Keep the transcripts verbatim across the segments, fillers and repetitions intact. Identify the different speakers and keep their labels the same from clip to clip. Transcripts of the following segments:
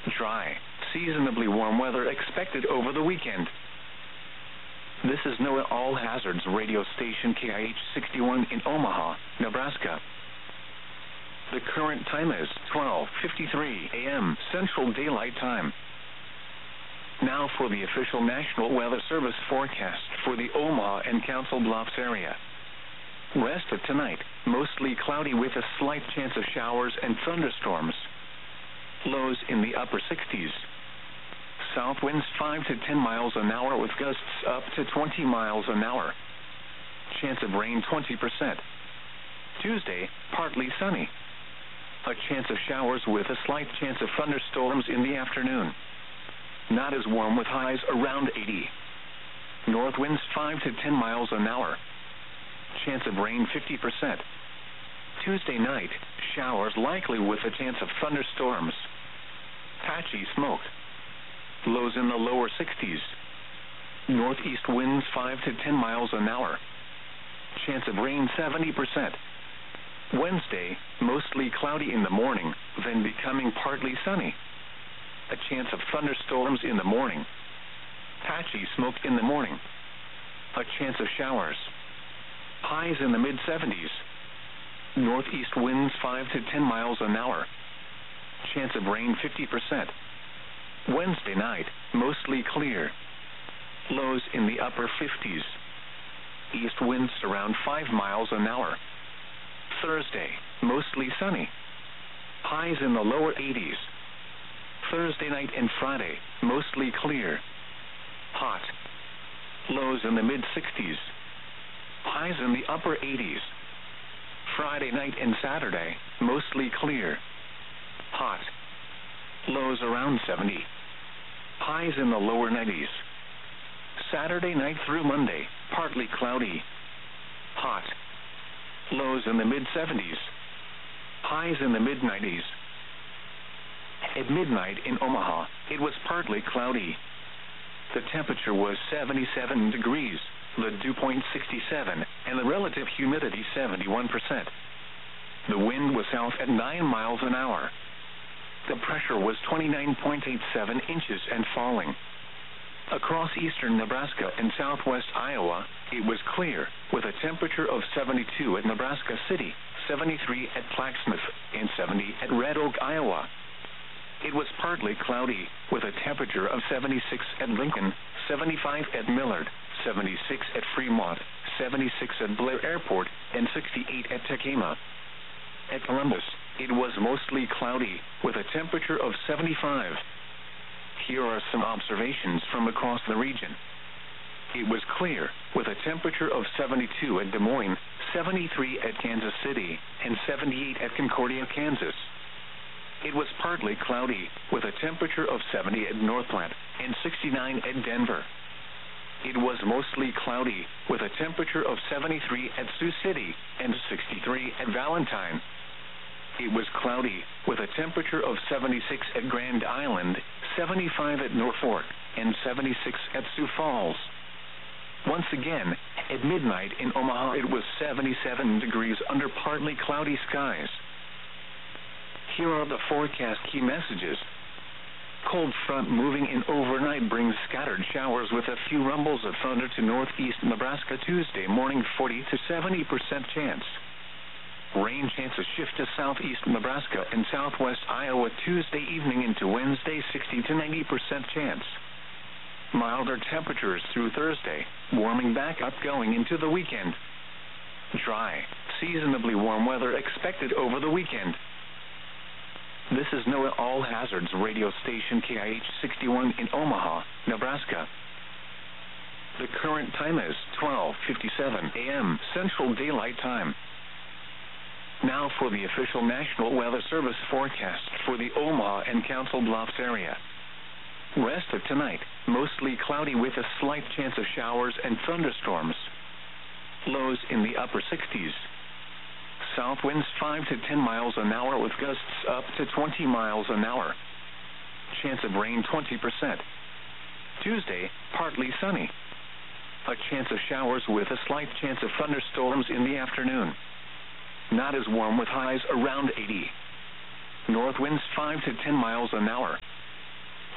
Speaker 1: Dry, seasonably warm weather expected over the weekend. This is NOAA All Hazards radio station K I H sixty-one in Omaha, Nebraska. The current time is twelve fifty-three a m Central Daylight Time. Now for the official National Weather Service forecast for the Omaha and Council Bluffs area. Rest of tonight, mostly cloudy with a slight chance of showers and thunderstorms. Lows in the upper sixties. South winds five to ten miles an hour with gusts up to twenty miles an hour. Chance of rain twenty percent. Tuesday, partly sunny. A chance of showers with a slight chance of thunderstorms in the afternoon. Not as warm with highs around eighty. North winds five to ten miles an hour. Chance of rain fifty percent. Tuesday night, showers likely with a chance of thunderstorms. Patchy smoke. Lows in the lower sixties. Northeast winds five to ten miles an hour. Chance of rain seventy percent. Wednesday, mostly cloudy in the morning, then becoming partly sunny. A chance of thunderstorms in the morning. Patchy smoke in the morning. A chance of showers. Highs in the mid seventies. Northeast winds five to ten miles an hour. Chance of rain fifty percent. Wednesday night, mostly clear. Lows in the upper fifties. East winds around five miles an hour. Thursday, mostly sunny. Highs in the lower eighties. Thursday night and Friday, mostly clear. Hot. Lows in the mid sixties. Highs in the upper eighties. Friday night and Saturday, mostly clear. Hot. Lows around seventy. Highs in the lower nineties. Saturday night through Monday, partly cloudy. Hot. Lows in the mid seventies. Highs in the mid nineties. At midnight in Omaha, it was partly cloudy. The temperature was seventy-seven degrees, the dew point sixty-seven, and the relative humidity seventy-one percent. The wind was south at nine miles an hour. The pressure was twenty-nine point eight seven inches and falling. Across eastern Nebraska and southwest Iowa, it was clear, with a temperature of seventy-two at Nebraska City, seventy-three at Plaquemine, and seventy at Red Oak, Iowa. It was partly cloudy, with a temperature of seventy-six at Lincoln, seventy-five at Millard, seventy-six at Fremont, seventy-six at Blair Airport, and sixty-eight at Tacoma. At Columbus, it was mostly cloudy, with a temperature of seventy-five. Here are some observations from across the region. It was clear, with a temperature of seventy-two at Des Moines, seventy-three at Kansas City, and seventy-eight at Concordia, Kansas. It was partly cloudy, with a temperature of seventy at North Platte, and sixty-nine at Denver. It was mostly cloudy, with a temperature of seventy-three at Sioux City, and sixty-three at Valentine. It was cloudy, with a temperature of seventy-six at Grand Island, seventy-five at Norfolk, and seventy-six at Sioux Falls. Once again, at midnight in Omaha, it was seventy-seven degrees under partly cloudy skies. Here are the forecast key messages. Cold front moving in overnight brings scattered showers with a few rumbles of thunder to northeast Nebraska Tuesday morning, forty to seventy percent chance. Rain chances shift to southeast Nebraska and southwest Iowa Tuesday evening into Wednesday, sixty to ninety percent chance. Milder temperatures through Thursday, warming back up going into the weekend. Dry, seasonably warm weather expected over the weekend. This is NOAA All Hazards radio station K I H sixty-one in Omaha, Nebraska. The current time is twelve fifty-seven a m Central Daylight Time. Now for the official National Weather Service forecast for the Omaha and Council Bluffs area. Rest of tonight, mostly cloudy with a slight chance of showers and thunderstorms. Lows in the upper sixties. South winds five to ten miles an hour with gusts up to twenty miles an hour. Chance of rain twenty percent. Tuesday, partly sunny. A chance of showers with a slight chance of thunderstorms in the afternoon. Not as warm with highs around eighty. North winds five to ten miles an hour.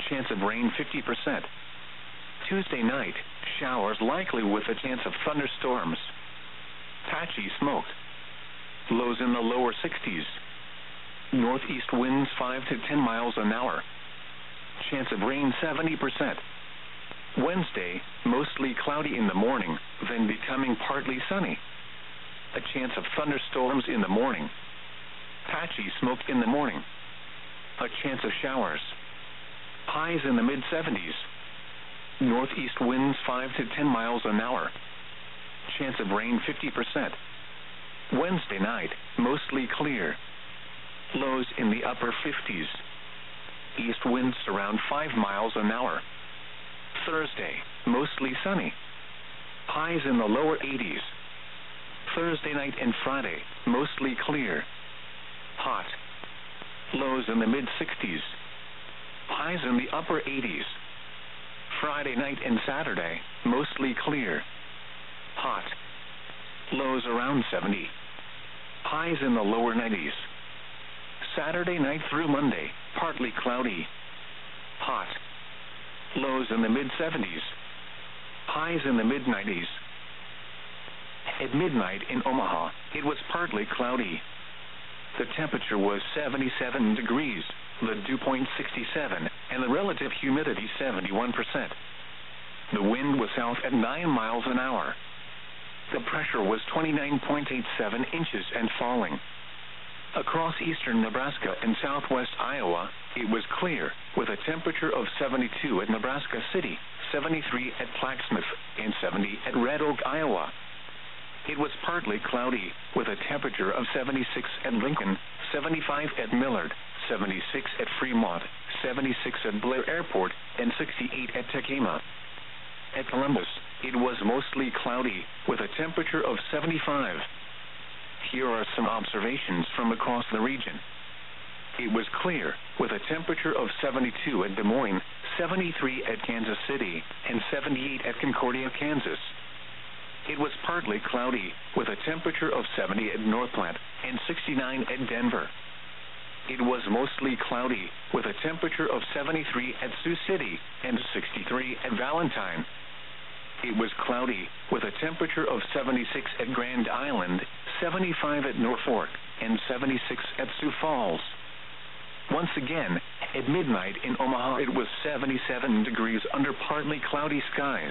Speaker 1: Chance of rain fifty percent. Tuesday night, showers likely with a chance of thunderstorms. Patchy smoke. Lows in the lower sixties. Northeast winds five to ten miles an hour. Chance of rain seventy percent. Wednesday, mostly cloudy in the morning, then becoming partly sunny. A chance of thunderstorms in the morning. Patchy smoke in the morning. A chance of showers. Highs in the mid seventies. Northeast winds five to ten miles an hour. Chance of rain fifty percent. Wednesday night, mostly clear. Lows in the upper fifties. East winds around five miles an hour. Thursday, mostly sunny. Highs in the lower eighties. Thursday night and Friday, mostly clear. Hot. Lows in the mid sixties. Highs in the upper eighties. Friday night and Saturday, mostly clear. Hot. Lows around seventy. Highs in the lower nineties. Saturday night through Monday, partly cloudy. Hot. Lows in the mid seventies. Highs in the mid nineties. At midnight in Omaha, it was partly cloudy. The temperature was seventy-seven degrees, the dew point sixty-seven, and the relative humidity seventy-one percent. The wind was south at nine miles an hour. The pressure was twenty-nine point eight seven inches and falling. Across eastern Nebraska and southwest Iowa, it was clear, with a temperature of seventy-two at Nebraska City, seventy-three at Plaquemine, and seventy at Red Oak, Iowa. It was partly cloudy, with a temperature of seventy-six at Lincoln, seventy-five at Millard, seventy-six at Fremont, seventy-six at Blair Airport, and sixty-eight at Tacoma. At Columbus, it was mostly cloudy, with a temperature of seventy-five. Here are some observations from across the region. It was clear, with a temperature of seventy-two at Des Moines, seventy-three at Kansas City, and seventy-eight at Concordia, Kansas. It was partly cloudy, with a temperature of seventy at Northplant, and sixty-nine at Denver. It was mostly cloudy, with a temperature of seventy-three at Sioux City, and sixty-three at Valentine. It was cloudy, with a temperature of seventy-six at Grand Island, seventy-five at Norfolk, and seventy-six at Sioux Falls. Once again, at midnight in Omaha, it was seventy-seven degrees under partly cloudy skies.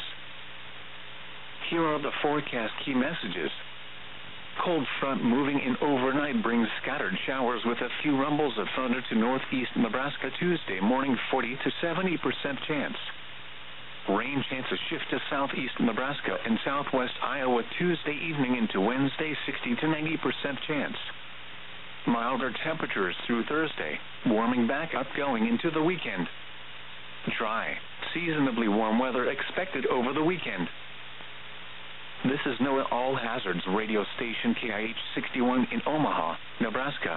Speaker 1: Here are the forecast key messages. Cold front moving in overnight brings scattered showers with a few rumbles of thunder to northeast Nebraska Tuesday morning, forty to seventy percent chance. Rain chances shift to southeast Nebraska and southwest Iowa Tuesday evening into Wednesday, sixty to ninety percent chance. Milder temperatures through Thursday, warming back up going into the weekend. Dry, seasonably warm weather expected over the weekend. This is NOAA All Hazards radio station K I H sixty-one in Omaha, Nebraska.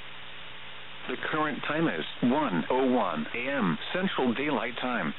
Speaker 1: The current time is one oh one a m Central Daylight Time.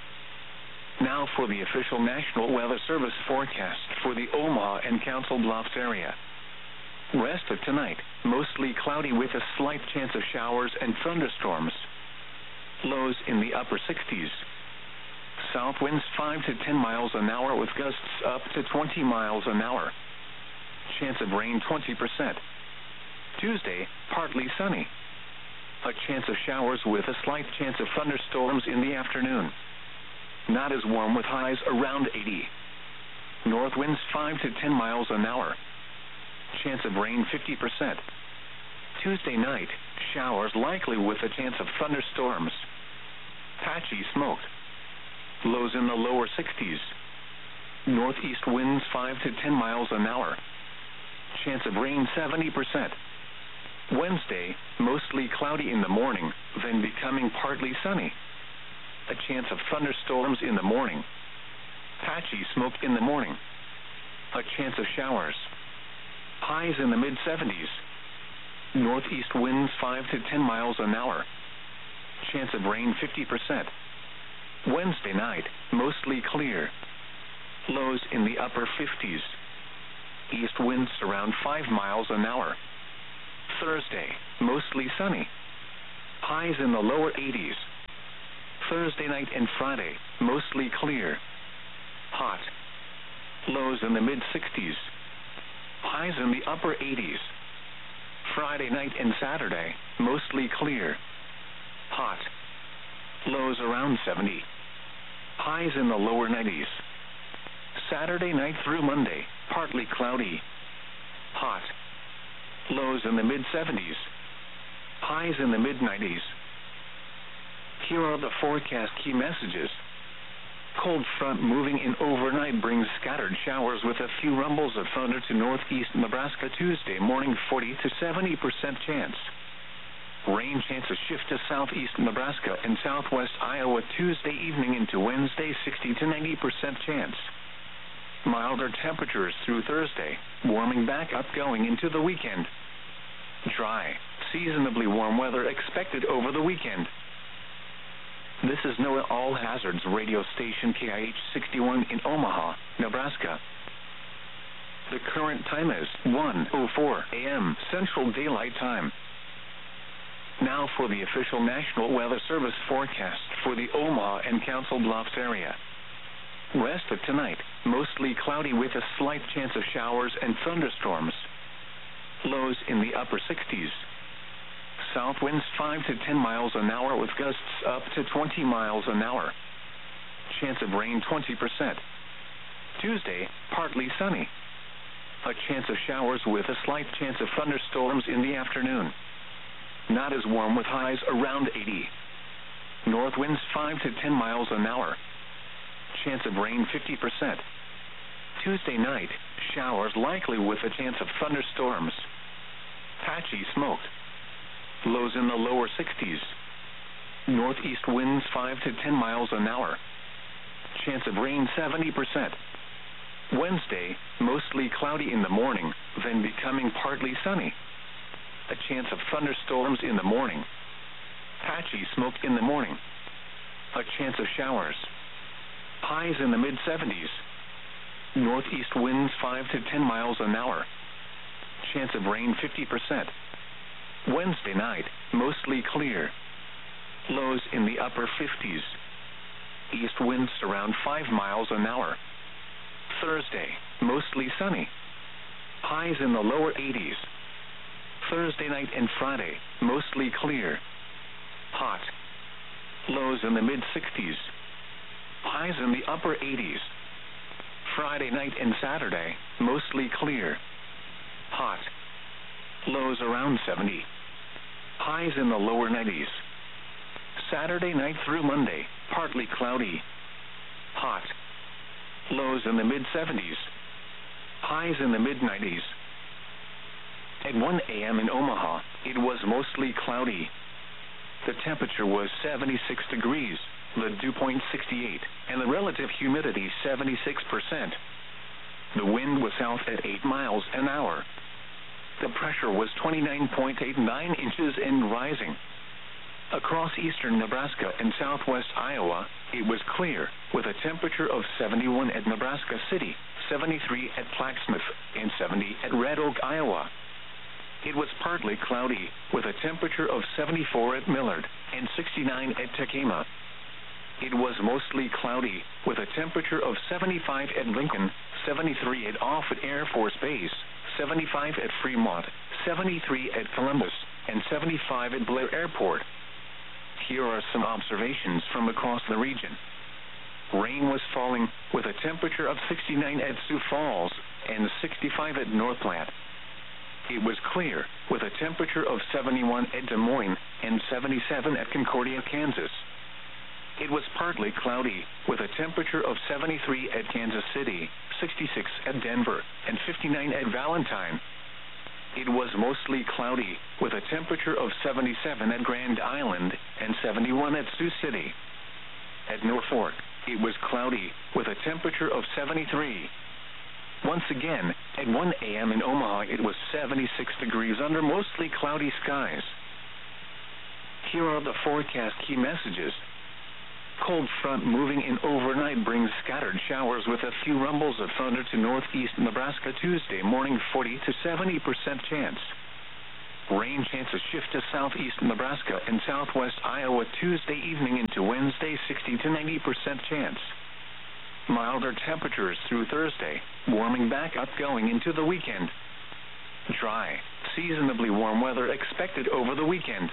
Speaker 1: Now for the official National Weather Service forecast for the Omaha and Council Bluffs area. Rest of tonight, mostly cloudy with a slight chance of showers and thunderstorms. Lows in the upper sixties. South winds five to ten miles an hour with gusts up to twenty miles an hour. Chance of rain twenty percent. Tuesday, partly sunny. A chance of showers with a slight chance of thunderstorms in the afternoon. Not as warm with highs around eighty. North winds five to ten miles an hour. Chance of rain fifty percent. Tuesday night, showers likely with a chance of thunderstorms. Patchy smoke. Lows in the lower sixties. Northeast winds five to ten miles an hour. Chance of rain seventy percent. Wednesday, mostly cloudy in the morning, then becoming partly sunny. A chance of thunderstorms in the morning. Patchy smoke in the morning. A chance of showers. Highs in the mid seventies. Northeast winds five to ten miles an hour. Chance of rain fifty percent. Wednesday night, mostly clear. Lows in the upper fifties. East winds around five miles an hour. Thursday, mostly sunny. Highs in the lower eighties. Thursday Thursday night and Friday, mostly clear. Hot. Lows in the mid sixties. Highs in the upper eighties. Friday night and Saturday, mostly clear. Hot. Lows around seventy. Highs in the lower nineties. Saturday night through Monday, partly cloudy. Hot. Lows in the mid seventies. Highs in the mid nineties. Here are the forecast key messages. Cold front moving in overnight brings scattered showers with a few rumbles of thunder to northeast Nebraska Tuesday morning, forty to seventy percent chance. Rain chances shift to southeast Nebraska and southwest Iowa Tuesday evening into Wednesday, sixty to ninety percent chance. Milder temperatures through Thursday, warming back up going into the weekend. Dry, seasonably warm weather expected over the weekend. This is NOAA All Hazards radio station K I H sixty-one in Omaha, Nebraska. The current time is one oh four a m Central Daylight Time. Now for the official National Weather Service forecast for the Omaha and Council Bluffs area. Rest of tonight, mostly cloudy with a slight chance of showers and thunderstorms. Lows in the upper sixties. South winds five to ten miles an hour with gusts up to twenty miles an hour. Chance of rain twenty percent. Tuesday, partly sunny. A chance of showers with a slight chance of thunderstorms in the afternoon. Not as warm with highs around eighty. North winds five to ten miles an hour. Chance of rain fifty percent. Tuesday night, showers likely with a chance of thunderstorms. Patchy smoke. Lows in the lower sixties. Northeast winds five to ten miles an hour. Chance of rain seventy percent. Wednesday, mostly cloudy in the morning, then becoming partly sunny. A chance of thunderstorms in the morning. Patchy smoke in the morning. A chance of showers. Highs in the mid seventies. Northeast winds five to ten miles an hour. Chance of rain fifty percent. Wednesday night, mostly clear. Lows in the upper fifties. East winds around five miles an hour. Thursday, mostly sunny. Highs in the lower eighties. Thursday night and Friday, mostly clear. Hot. Lows in the mid sixties. Highs in the upper eighties. Friday night and Saturday, mostly clear. Hot. Lows around seventy. Highs in the lower nineties. Saturday night through Monday, partly cloudy. Hot. Lows in the mid seventies. Highs in the mid nineties. At one a m in Omaha, it was mostly cloudy. The temperature was seventy-six degrees, the dew point sixty-eight, and the relative humidity seventy-six percent. The wind was south at eight miles an hour. The pressure was twenty-nine point eight nine inches and rising. Across eastern Nebraska and southwest Iowa, it was clear, with a temperature of seventy-one at Nebraska City, seventy-three at Plaquemine, and seventy at Red Oak, Iowa. It was partly cloudy, with a temperature of seventy-four at Millard, and sixty-nine at Tekamah. It was mostly cloudy, with a temperature of seventy-five at Lincoln, seventy-three at Offutt Air Force Base, seventy-five at Fremont, seventy-three at Columbus, and seventy-five at Blair Airport. Here are some observations from across the region. Rain was falling, with a temperature of sixty-nine at Sioux Falls, and sixty-five at North Platte. It was clear, with a temperature of seventy-one at Des Moines, and seventy-seven at Concordia, Kansas. It was partly cloudy, with a temperature of seventy-three at Kansas City, sixty-six at Denver, and fifty-nine at Valentine. It was mostly cloudy, with a temperature of seventy-seven at Grand Island, and seventy-one at Sioux City. At Norfolk, it was cloudy, with a temperature of seventy-three. Once again, at one a m in Omaha, it was seventy-six degrees under mostly cloudy skies. Here are the forecast key messages. Cold front moving in overnight brings scattered showers with a few rumbles of thunder to northeast Nebraska Tuesday morning, forty to seventy percent chance. Rain chances shift to southeast Nebraska and southwest Iowa Tuesday evening into Wednesday, sixty to ninety percent chance. Milder temperatures through Thursday, warming back up going into the weekend. Dry, seasonably warm weather expected over the weekend.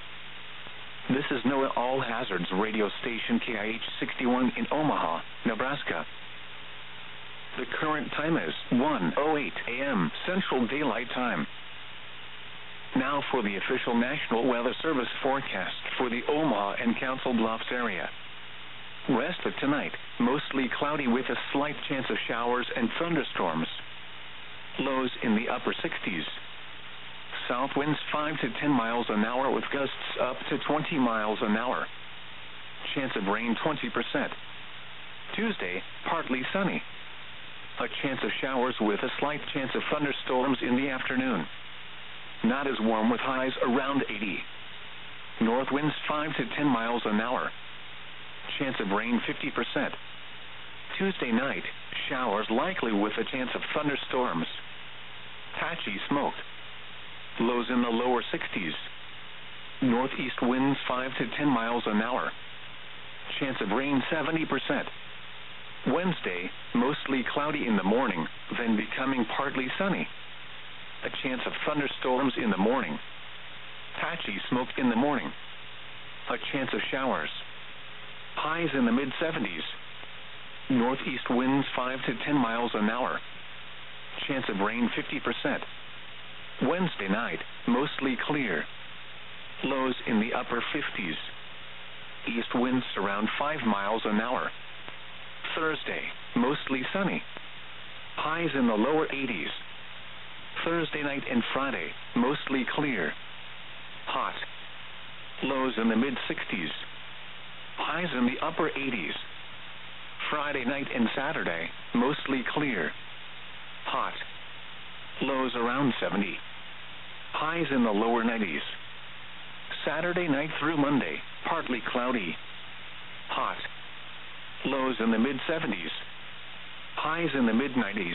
Speaker 1: This is NOAA All Hazards radio station K I H sixty-one in Omaha, Nebraska. The current time is one oh eight a m Central Daylight Time. Now for the official National Weather Service forecast for the Omaha and Council Bluffs area. Rest of tonight, mostly cloudy with a slight chance of showers and thunderstorms. Lows in the upper sixties. South winds five to ten miles an hour with gusts up to twenty miles an hour. Chance of rain twenty percent. Tuesday, partly sunny. A chance of showers with a slight chance of thunderstorms in the afternoon. Not as warm with highs around eighty. North winds five to ten miles an hour. Chance of rain fifty percent. Tuesday night, showers likely with a chance of thunderstorms. Patchy smoke. Lows in the lower sixties. Northeast winds five to ten miles an hour. Chance of rain seventy percent. Wednesday, mostly cloudy in the morning, then becoming partly sunny. A chance of thunderstorms in the morning. Patchy smoke in the morning. A chance of showers. Highs in the mid seventies. Northeast winds five to ten miles an hour. Chance of rain fifty percent. Wednesday night, mostly clear. Lows in the upper fifties. East winds around five miles an hour. Thursday, mostly sunny. Highs in the lower eighties. Thursday night and Friday, mostly clear. Hot. Lows in the mid sixties. Highs in the upper eighties. Friday night and Saturday, mostly clear. Hot. Lows around seventy. Highs in the lower nineties. Saturday night through Monday, partly cloudy. Hot. Lows in the mid seventies. Highs in the mid nineties.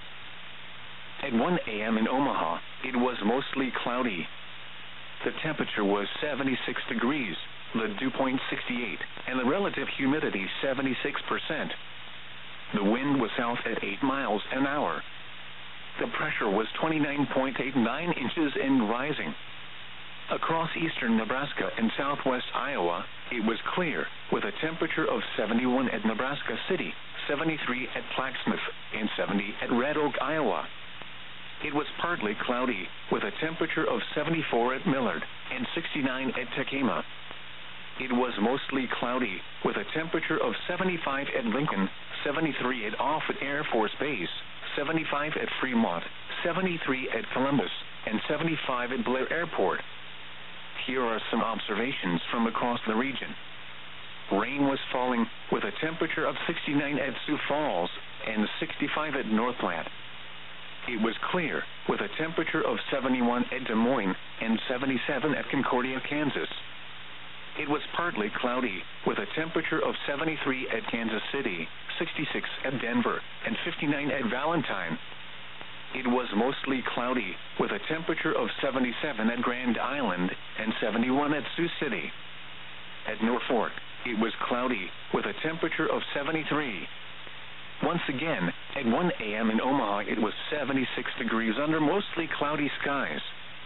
Speaker 1: At one a m in Omaha, it was mostly cloudy. The temperature was seventy-six degrees, the dew point sixty-eight, and the relative humidity seventy-six percent. The wind was south at eight miles an hour. The pressure was twenty-nine point eight nine inches and rising. Across eastern Nebraska and southwest Iowa, it was clear, with a temperature of seventy-one at Nebraska City, seventy-three at Plaquemine, and seventy at Red Oak, Iowa. It was partly cloudy, with a temperature of seventy-four at Millard and sixty-nine at Tekema. It was mostly cloudy, with a temperature of seventy-five at Lincoln, seventy-three at Offutt Air Force Base, seventy-five at Fremont, seventy-three at Columbus, and seventy-five at Blair Airport. Here are some observations from across the region. Rain was falling, with a temperature of sixty-nine at Sioux Falls and sixty-five at Northland. It was clear, with a temperature of seventy-one at Des Moines and seventy-seven at Concordia, Kansas. It was partly cloudy, with a temperature of seventy-three at Kansas City, sixty-six at Denver, and fifty-nine at Valentine. It was mostly cloudy, with a temperature of seventy-seven at Grand Island and seventy-one at Sioux City. At Norfolk, it was cloudy, with a temperature of seventy-three. Once again, at one a m in Omaha, it was seventy-six degrees under mostly cloudy skies.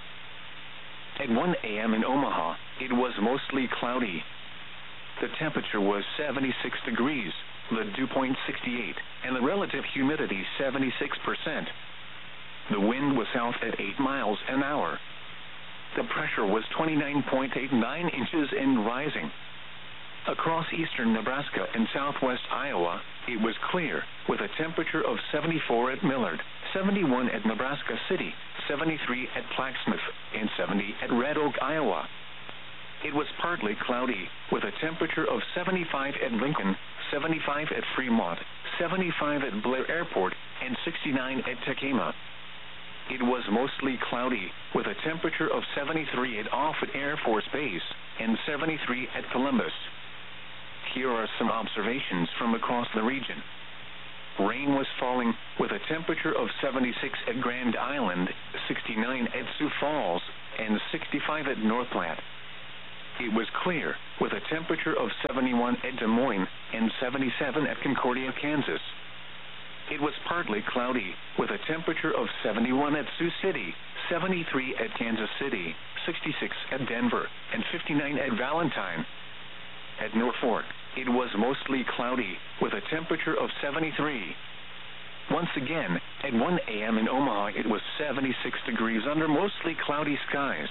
Speaker 1: At one a m in Omaha, it was mostly cloudy. The temperature was seventy-six degrees, the dew point sixty-eight, and the relative humidity seventy-six percent. The wind was south at eight miles an hour. The pressure was twenty-nine point eight nine inches and rising. Across eastern Nebraska and southwest Iowa, it was clear, with a temperature of seventy-four at Millard, seventy-one at Nebraska City, seventy-three at Plaquemine, and seventy at Red Oak, Iowa. It was partly cloudy, with a temperature of seventy-five at Lincoln, seventy-five at Fremont, seventy-five at Blair Airport, and sixty-nine at Tekema. It was mostly cloudy, with a temperature of seventy-three at Offutt Air Force Base and seventy-three at Columbus. Here are some observations from across the region. Rain was falling, with a temperature of seventy-six at Grand Island, sixty-nine at Sioux Falls, and sixty-five at North Platte. It was clear, with a temperature of seventy-one at Des Moines and seventy-seven at Concordia, Kansas. It was partly cloudy, with a temperature of seventy-one at Sioux City, seventy-three at Kansas City, sixty-six at Denver, and fifty-nine at Valentine. At Norfolk, it was mostly cloudy, with a temperature of seventy-three. Once again, at one A M in Omaha, it was seventy-six degrees under mostly cloudy skies.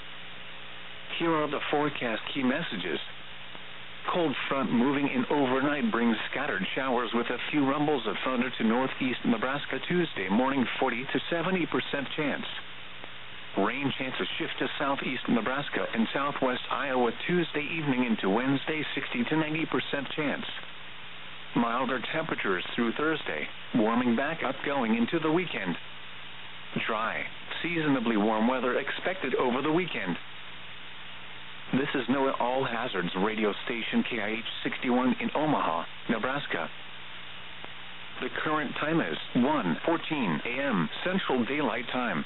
Speaker 1: Here are the forecast key messages. Cold front moving in overnight brings scattered showers with a few rumbles of thunder to northeast Nebraska Tuesday morning, forty to seventy percent chance. Rain chances shift to southeast Nebraska and southwest Iowa Tuesday evening into Wednesday, sixty to ninety percent chance. Milder temperatures through Thursday, warming back up going into the weekend. Dry, seasonably warm weather expected over the weekend. This is NOAA All Hazards radio station K I H sixty-one in Omaha, Nebraska. The current time is one fourteen A M Central Daylight Time.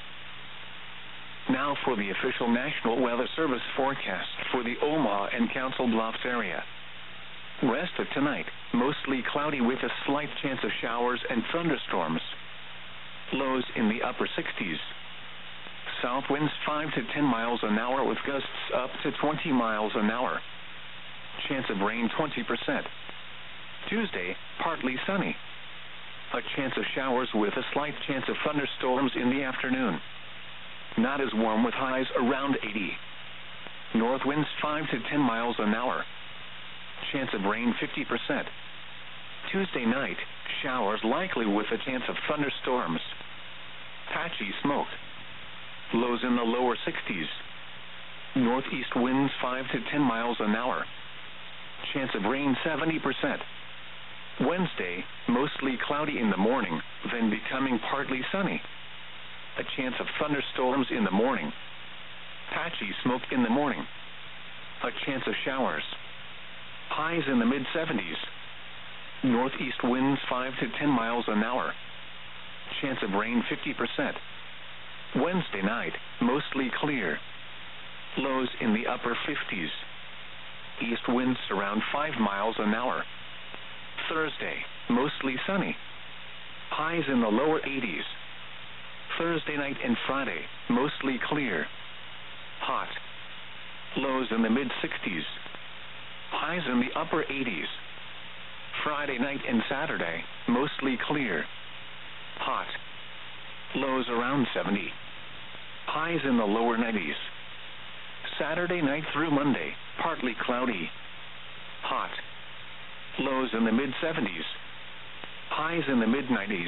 Speaker 1: Now for the official National Weather Service forecast for the Omaha and Council Bluffs area. Rest of tonight, mostly cloudy with a slight chance of showers and thunderstorms. Lows in the upper sixties. South winds five to ten miles an hour with gusts up to twenty miles an hour. Chance of rain twenty percent. Tuesday, partly sunny. A chance of showers with a slight chance of thunderstorms in the afternoon. Not as warm with highs around eighty. North winds five to ten miles an hour. Chance of rain fifty percent. Tuesday night, showers likely with a chance of thunderstorms. Patchy smoke. Lows in the lower sixties. Northeast winds five to ten miles an hour. Chance of rain seventy percent. Wednesday, mostly cloudy in the morning, then becoming partly sunny. A chance of thunderstorms in the morning. Patchy smoke in the morning. A chance of showers. Highs in the mid-seventies. Northeast winds five to ten miles an hour. Chance of rain fifty percent. Wednesday night, mostly clear. Lows in the upper fifties. East winds around five miles an hour. Thursday, mostly sunny. Highs in the lower eighties. Thursday night and Friday, mostly clear. Hot. Lows in the mid-sixties. Highs in the upper eighties. Friday night and Saturday, mostly clear. Hot. Lows around seventy. Highs in the lower nineties. Saturday night through Monday, partly cloudy. Hot. Lows in the mid-seventies. Highs in the mid-nineties.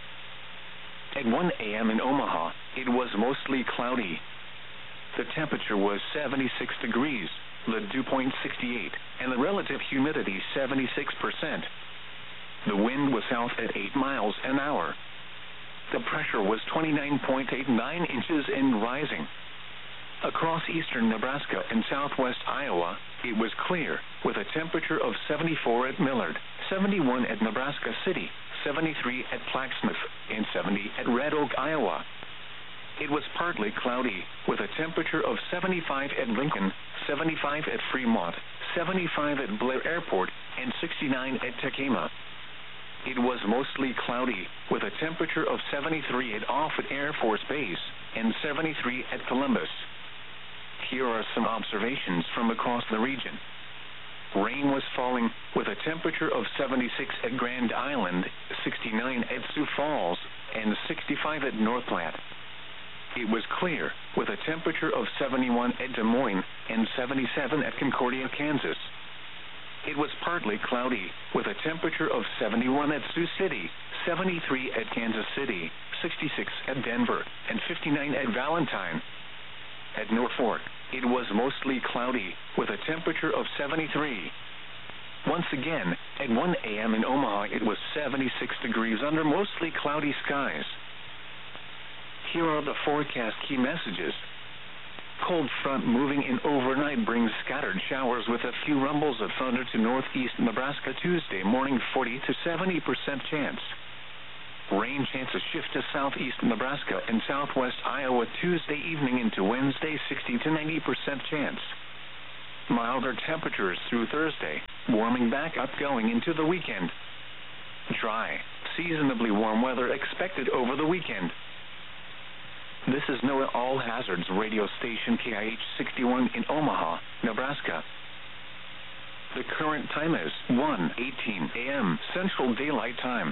Speaker 1: At one A M in Omaha, it was mostly cloudy. The temperature was seventy-six degrees, the dew point sixty-eight, and the relative humidity seventy-six percent. The wind was south at eight miles an hour. The pressure was twenty-nine point eight nine inches and rising. Across eastern Nebraska and southwest Iowa, it was clear, with a temperature of seventy-four at Millard, seventy-one at Nebraska City, seventy-three at Plaquemine, and seventy at Red Oak, Iowa. It was partly cloudy, with a temperature of seventy-five at Lincoln, seventy-five at Fremont, seventy-five at Blair Airport, and sixty-nine at Tacoma. It was mostly cloudy, with a temperature of seventy-three at Offutt Air Force Base, and seventy-three at Columbus. Here are some observations from across the region. Rain was falling, with a temperature of seventy-six at Grand Island, sixty-nine at Sioux Falls, and sixty-five at North Platte. It was clear, with a temperature of seventy-one at Des Moines and seventy-seven at Concordia, Kansas. It was partly cloudy, with a temperature of seventy-one at Sioux City, seventy-three at Kansas City, sixty-six at Denver, and fifty-nine at Valentine. At Norfolk, it was mostly cloudy, with a temperature of seventy-three. Once again, at one A M in Omaha, it was seventy-six degrees under mostly cloudy skies. Here are the forecast key messages. Cold front moving in overnight brings scattered showers with a few rumbles of thunder to northeast Nebraska Tuesday morning, forty to seventy percent chance. Rain chances shift to southeast Nebraska and southwest Iowa Tuesday evening into Wednesday, sixty to ninety percent chance. Milder temperatures through Thursday, warming back up going into the weekend. Dry, seasonably warm weather expected over the weekend. This is NOAA All Hazards radio station K I H sixty-one in Omaha, Nebraska. The current time is one eighteen a m Central Daylight Time.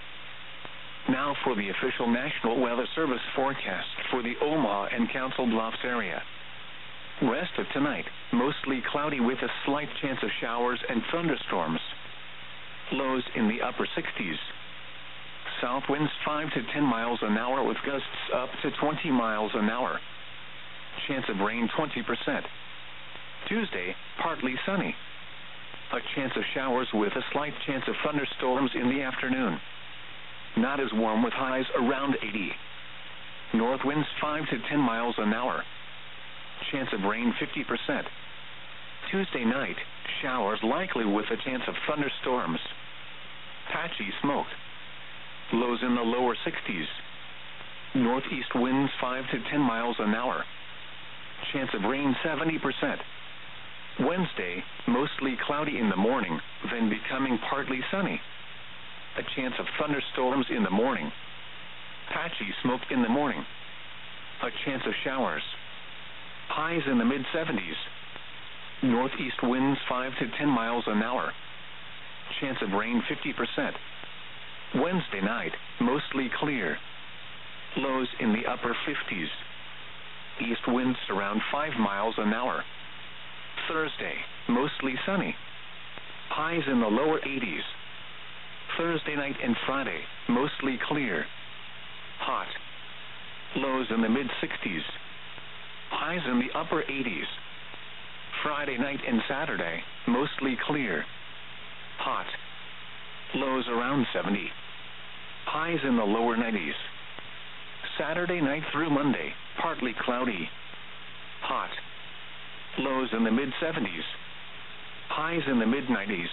Speaker 1: Now for the official National Weather Service forecast for the Omaha and Council Bluffs area. Rest of tonight, mostly cloudy with a slight chance of showers and thunderstorms. Lows in the upper sixties. South winds five to ten miles an hour with gusts up to twenty miles an hour. Chance of rain twenty percent. Tuesday, partly sunny. A chance of showers with a slight chance of thunderstorms in the afternoon. Not as warm with highs around eighty. North winds five to ten miles an hour. Chance of rain fifty percent. Tuesday night, showers likely with a chance of thunderstorms. Patchy smoke. Lows in the lower sixties. Northeast winds five to ten miles an hour. Chance of rain seventy percent. Wednesday, mostly cloudy in the morning, then becoming partly sunny. A chance of thunderstorms in the morning. Patchy smoke in the morning. A chance of showers. Highs in the mid seventies. Northeast winds five to ten miles an hour. Chance of rain fifty percent. Wednesday night, mostly clear. Lows in the upper fifties. East winds around five miles an hour. Thursday, mostly sunny. Highs in the lower eighties. Thursday night and Friday, mostly clear. Hot. Lows in the mid sixties. Highs in the upper eighties. Friday night and Saturday, mostly clear. Hot. Lows around seventy. Highs in the lower nineties. Saturday night through Monday, partly cloudy. Hot. Lows in the mid seventies. Highs in the mid nineties.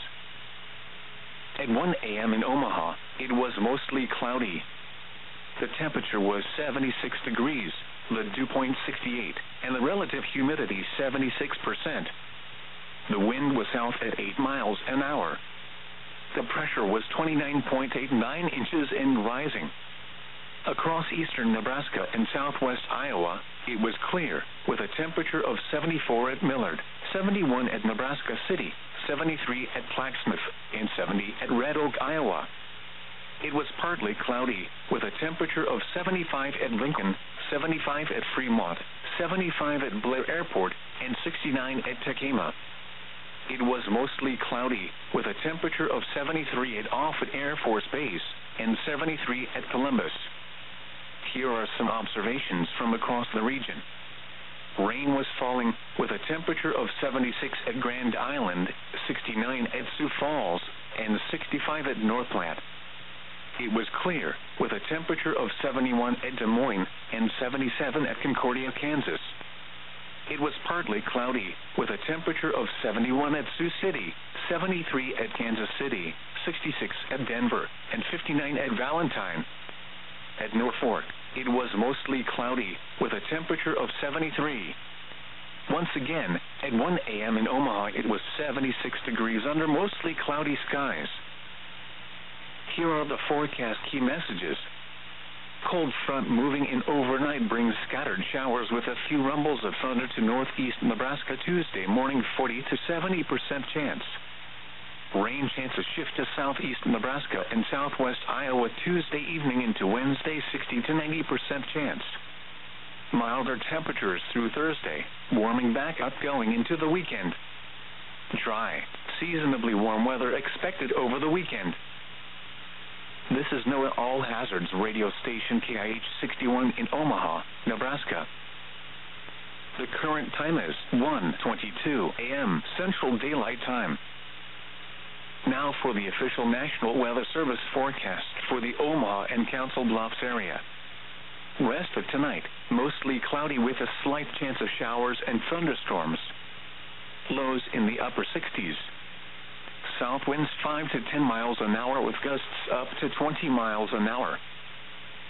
Speaker 1: At one a m in Omaha, it was mostly cloudy. The temperature was seventy-six degrees, the dew point sixty-eight, and the relative humidity seventy-six percent. The wind was south at eight miles an hour. The pressure was twenty-nine point eight nine inches and rising. Across eastern Nebraska and southwest Iowa, it was clear, with a temperature of seventy-four at Millard, seventy-one at Nebraska City, seventy-three at Plaquemine, and seventy at Red Oak, Iowa. It was partly cloudy, with a temperature of seventy-five at Lincoln, seventy-five at Fremont, seventy-five at Blair Airport, and sixty-nine at Tacoma. It was mostly cloudy, with a temperature of seventy-three at Offutt Air Force Base, and seventy-three at Columbus. Here are some observations from across the region. Rain was falling, with a temperature of seventy-six at Grand Island, sixty-nine at Sioux Falls, and sixty-five at North Platte. It was clear, with a temperature of seventy-one at Des Moines, and seventy-seven at Concordia, Kansas. It was partly cloudy, with a temperature of seventy-one at Sioux City, seventy-three at Kansas City, sixty-six at Denver, and fifty-nine at Valentine. At Norfolk, it was mostly cloudy, with a temperature of seventy-three. Once again, at one a m in Omaha, it was seventy-six degrees under mostly cloudy skies. Here are the forecast key messages. Cold front moving in overnight brings scattered showers with a few rumbles of thunder to northeast Nebraska Tuesday morning, forty to seventy percent chance. Rain chances shift to southeast Nebraska and southwest Iowa Tuesday evening into Wednesday, sixty to ninety percent chance. Milder temperatures through Thursday, warming back up going into the weekend. Dry, seasonably warm weather expected over the weekend. This is NOAA All Hazards radio station K I H sixty-one in Omaha, Nebraska. The current time is one twenty-two a m Central Daylight Time. Now for the official National Weather Service forecast for the Omaha and Council Bluffs area. Rest of tonight, mostly cloudy with a slight chance of showers and thunderstorms. Lows in the upper sixties. South winds five to ten miles an hour with gusts up to twenty miles an hour.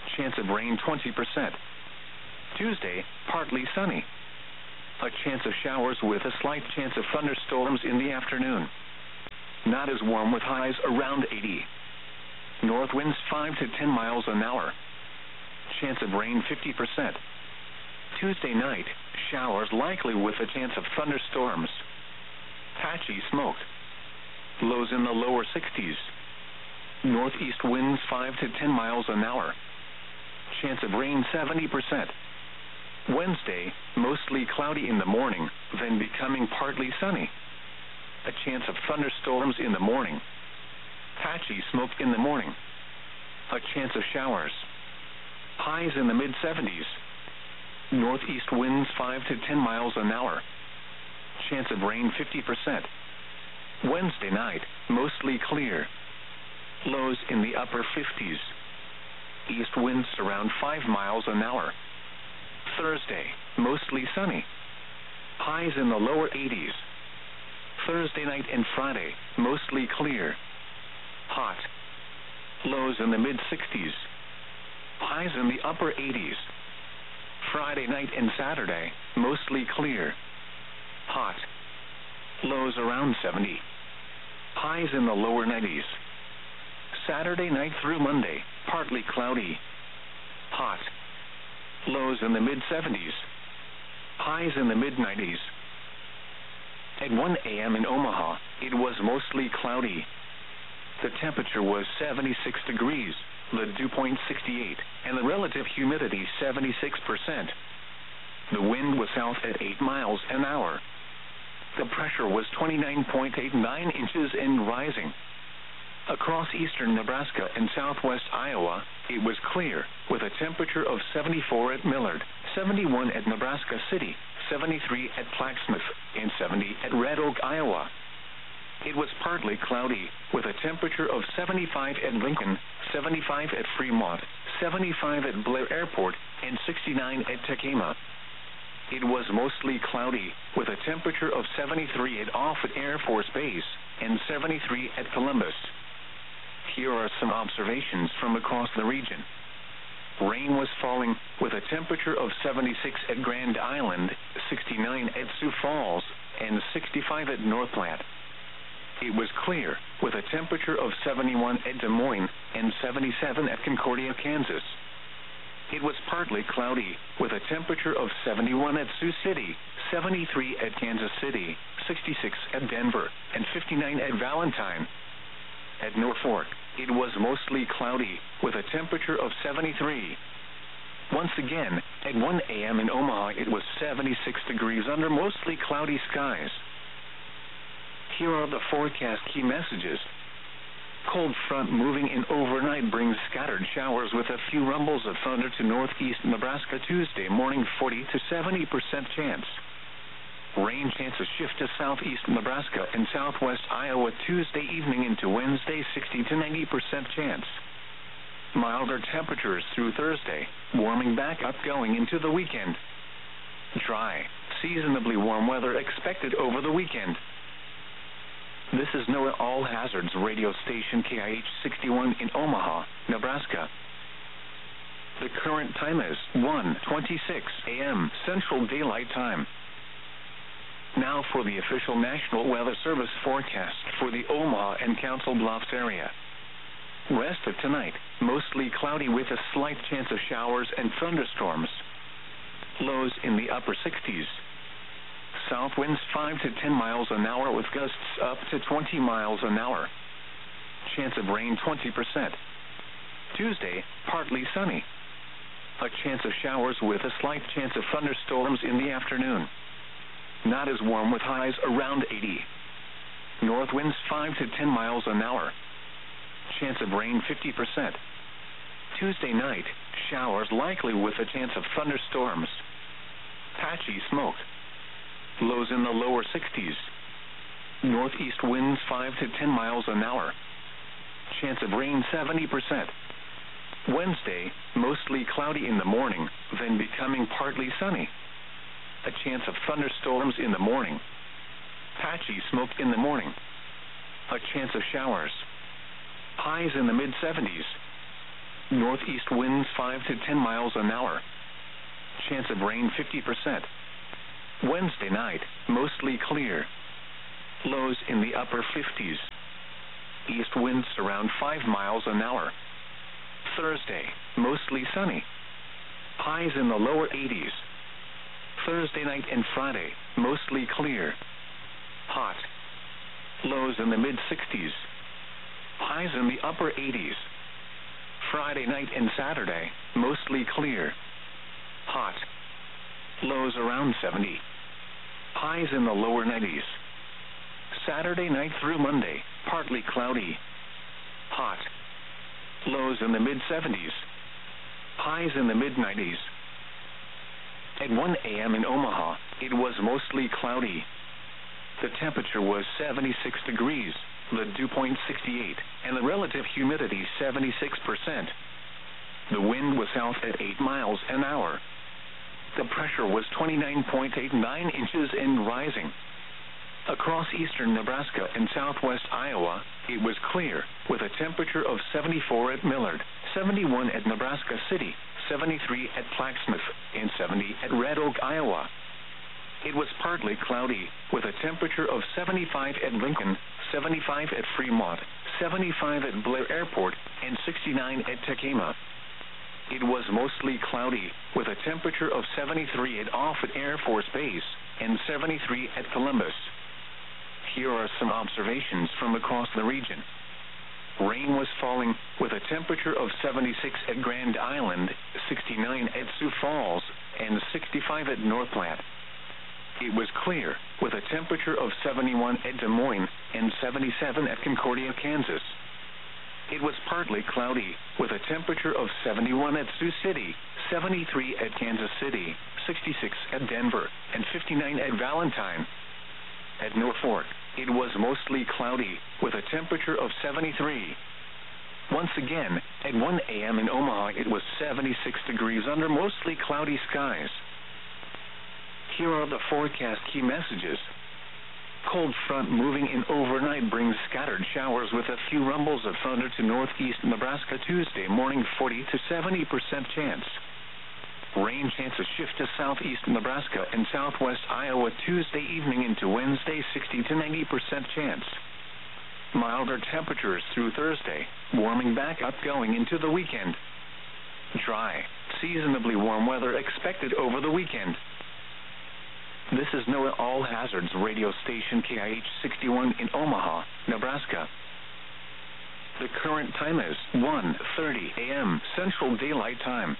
Speaker 1: Chance of rain twenty percent. Tuesday, partly sunny. A chance of showers with a slight chance of thunderstorms in the afternoon. Not as warm with highs around eighty. North winds five to ten miles an hour. Chance of rain fifty percent. Tuesday night, showers likely with a chance of thunderstorms. Patchy smoke. Lows in the lower sixties. Northeast winds five to ten miles an hour. Chance of rain seventy percent. Wednesday, mostly cloudy in the morning, then becoming partly sunny. A chance of thunderstorms in the morning. Patchy smoke in the morning. A chance of showers. Highs in the mid seventies. Northeast winds five to ten miles an hour. Chance of rain fifty percent. Wednesday night, mostly clear. Lows in the upper fifties. East winds around five miles an hour. Thursday, mostly sunny. Highs in the lower eighties. Thursday night and Friday, mostly clear. Hot. Lows in the mid sixties. Highs in the upper eighties. Friday night and Saturday, mostly clear. Hot. Lows around seventy. Highs in the lower nineties. Saturday night through Monday, partly cloudy. Hot. Lows in the mid seventies. Highs in the mid nineties. At one A M in Omaha, it was mostly cloudy. The temperature was seventy-six degrees, the dew point sixty-eight, and the relative humidity seventy-six percent. The wind was south at eight miles an hour. The pressure was twenty-nine point eight nine inches and rising. Across eastern Nebraska and southwest Iowa, it was clear, with a temperature of seventy-four at Millard, seventy-one at Nebraska City, seventy-three at Plaquemine, and seventy at Red Oak, Iowa. It was partly cloudy, with a temperature of seventy-five at Lincoln, seventy-five at Fremont, seventy-five at Blair Airport, and sixty-nine at Tacoma. It was mostly cloudy, with a temperature of seventy-three at Offutt Air Force Base, and seventy-three at Columbus. Here are some observations from across the region. Rain was falling, with a temperature of seventy-six at Grand Island, sixty-nine at Sioux Falls, and sixty-five at North Platte. It was clear, with a temperature of seventy-one at Des Moines, and seventy-seven at Concordia, Kansas. It was partly cloudy, with a temperature of seventy-one at Sioux City, seventy-three at Kansas City, sixty-six at Denver, and fifty-nine at Valentine. At Norfolk, it was mostly cloudy, with a temperature of seventy-three. Once again, at one A M in Omaha, it was seventy-six degrees under mostly cloudy skies. Here are the forecast key messages. Cold front moving in overnight brings scattered showers with a few rumbles of thunder to northeast Nebraska Tuesday morning, forty to seventy percent chance. Rain chances shift to southeast Nebraska and southwest Iowa Tuesday evening into Wednesday, sixty to ninety percent chance. Milder temperatures through Thursday, warming back up going into the weekend. Dry, seasonably warm weather expected over the weekend. This is NOAA All Hazards radio station K I H sixty-one in Omaha, Nebraska. The current time is one twenty-six A M Central Daylight Time. Now for the official National Weather Service forecast for the Omaha and Council Bluffs area. Rest of tonight, mostly cloudy with a slight chance of showers and thunderstorms. Lows in the upper sixties. South winds five to ten miles an hour with gusts up to twenty miles an hour. Chance of rain twenty percent. Tuesday, partly sunny. A chance of showers with a slight chance of thunderstorms in the afternoon. Not as warm with highs around eighty. North winds five to ten miles an hour. Chance of rain fifty percent. Tuesday night, showers likely with a chance of thunderstorms. Patchy smoke. Lows in the lower sixties. Northeast winds five to ten miles an hour. Chance of rain seventy percent. Wednesday, mostly cloudy in the morning, then becoming partly sunny. A chance of thunderstorms in the morning. Patchy smoke in the morning. A chance of showers. Highs in the mid seventies. Northeast winds five to ten miles an hour. Chance of rain fifty percent. Wednesday night, mostly clear. Lows in the upper fifties. East winds around five miles an hour. Thursday, mostly sunny. Highs in the lower eighties. Thursday night and Friday, mostly clear. Hot. Lows in the mid sixties. Highs in the upper eighties. Friday night and Saturday, mostly clear. Hot. Lows around seventy. Highs in the lower nineties. Saturday night through Monday, partly cloudy. Hot. Lows in the mid seventies. Highs in the mid nineties. At one A M in Omaha, it was mostly cloudy. The temperature was seventy-six degrees, the dew point sixty-eight, and the relative humidity seventy-six percent. The wind was south at eight miles an hour. The pressure was twenty-nine point eight nine inches and rising. Across eastern Nebraska and southwest Iowa, it was clear, with a temperature of seventy-four at Millard, seventy-one at Nebraska City, seventy-three at Plaquemine, and seventy at Red Oak, Iowa. It was partly cloudy, with a temperature of seventy-five at Lincoln, seventy-five at Fremont, seventy-five at Blair Airport, and sixty-nine at Tacoma. It was mostly cloudy, with a temperature of seventy-three at Offutt Air Force Base, and seventy-three at Columbus. Here are some observations from across the region. Rain was falling, with a temperature of seventy-six at Grand Island, sixty-nine at Sioux Falls, and sixty-five at North Platte. It was clear, with a temperature of seventy-one at Des Moines, and seventy-seven at Concordia, Kansas. It was partly cloudy, with a temperature of seventy-one at Sioux City, seventy-three at Kansas City, sixty-six at Denver, and fifty-nine at Valentine. At Norfolk, it was mostly cloudy, with a temperature of seventy-three. Once again, at one A M in Omaha, it was seventy-six degrees under mostly cloudy skies. Here are the forecast key messages. Cold front moving in overnight brings scattered showers with a few rumbles of thunder to northeast Nebraska Tuesday morning, forty to seventy percent chance. Rain chances shift to southeast Nebraska and southwest Iowa Tuesday evening into Wednesday, sixty to ninety percent chance. Milder temperatures through Thursday, warming back up going into the weekend. Dry, seasonably warm weather expected over the weekend. This is NOAA All Hazards radio station K I H sixty-one in Omaha, Nebraska. The current time is one thirty A M Central Daylight Time.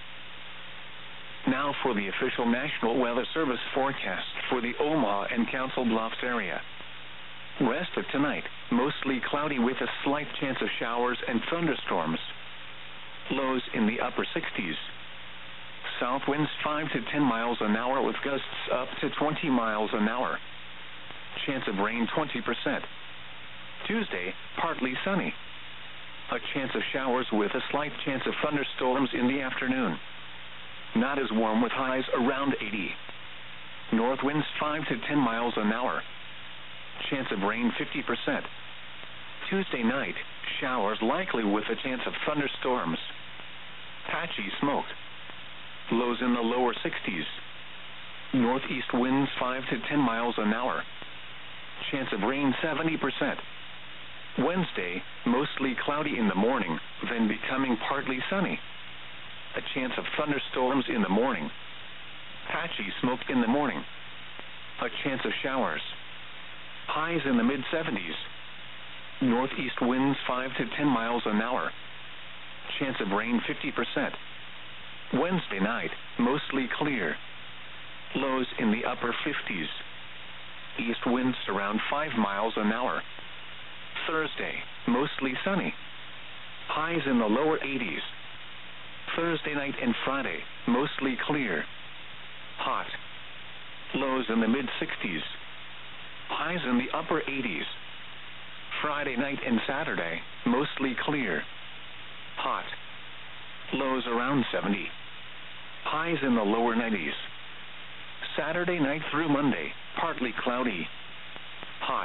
Speaker 1: Now for the official National Weather Service forecast for the Omaha and Council Bluffs area. Rest of tonight, mostly cloudy with a slight chance of showers and thunderstorms. Lows in the upper sixties. South winds five to ten miles an hour with gusts up to twenty miles an hour. Chance of rain twenty percent. Tuesday, partly sunny. A chance of showers with a slight chance of thunderstorms in the afternoon. Not as warm with highs around eighty. North winds five to ten miles an hour. Chance of rain fifty percent. Tuesday night, showers likely with a chance of thunderstorms. Patchy smoke. Lows in the lower sixties. Northeast winds five to ten miles an hour. Chance of rain seventy percent. Wednesday, mostly cloudy in the morning, then becoming partly sunny. A chance of thunderstorms in the morning. Patchy smoke in the morning. A chance of showers. Highs in the mid seventies. Northeast winds five to ten miles an hour. Chance of rain fifty percent. Wednesday night, mostly clear. Lows in the upper fifties. East winds around five miles an hour. Thursday, mostly sunny. Highs in the lower eighties. Thursday night and Friday, mostly clear. Hot. Lows in the mid sixties. Highs in the upper eighties. Friday night and Saturday, mostly clear. Hot. Lows around seventy. Highs in the lower nineties. Saturday night through Monday, partly cloudy. Hot.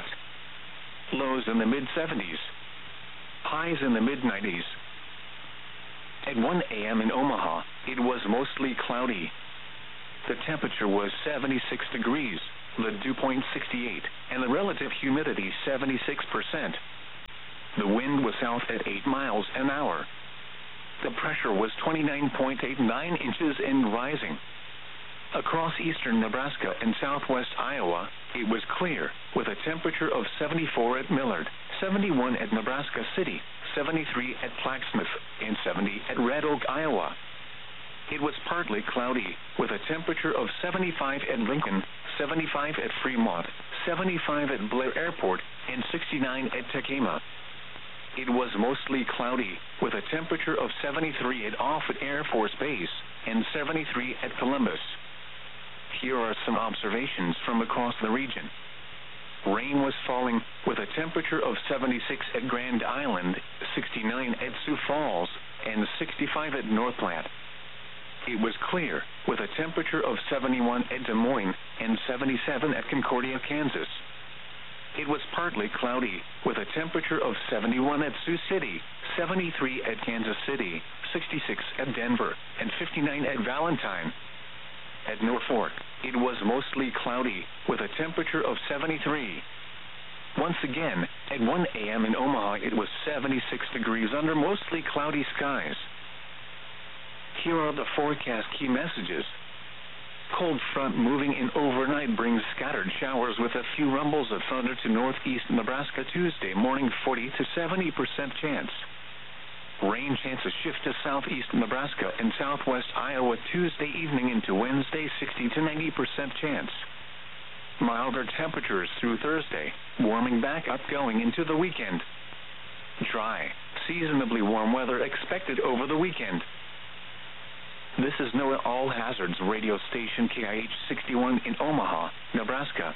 Speaker 1: Lows in the mid seventies. Highs in the mid nineties. At one A M in Omaha, it was mostly cloudy. The temperature was seventy-six degrees, the dew point sixty-eight, and the relative humidity seventy-six percent. The wind was south at eight miles an hour. The pressure was twenty-nine point eight nine inches and rising. Across eastern Nebraska and southwest Iowa, it was clear, with a temperature of seventy-four at Millard, seventy-one at Nebraska City, seventy-three at Plaquemine, and seventy at Red Oak, Iowa. It was partly cloudy, with a temperature of seventy-five at Lincoln, seventy-five at Fremont, seventy-five at Blair Airport, and sixty-nine at Tekema. It was mostly cloudy, with a temperature of seventy-three at Offutt Air Force Base, and seventy-three at Columbus. Here are some observations from across the region. Rain was falling, with a temperature of seventy-six at Grand Island, sixty-nine at Sioux Falls, and sixty-five at North Platte. It was clear, with a temperature of seventy-one at Des Moines and seventy-seven at Concordia, Kansas. It was partly cloudy, with a temperature of seventy-one at Sioux City, seventy-three at Kansas City, sixty-six at Denver, and fifty-nine at Valentine. At Norfolk, it was mostly cloudy, with a temperature of seventy-three. Once again, at one A M in Omaha, it was seventy-six degrees under mostly cloudy skies. Here are the forecast key messages. Cold front moving in overnight brings scattered showers with a few rumbles of thunder to northeast Nebraska Tuesday morning, forty to seventy percent chance. Rain chances shift to southeast Nebraska and southwest Iowa Tuesday evening into Wednesday, sixty to ninety percent chance. Milder temperatures through Thursday, warming back up going into the weekend. Dry, seasonably warm weather expected over the weekend. This is NOAA All Hazards radio station K I H sixty-one in Omaha, Nebraska.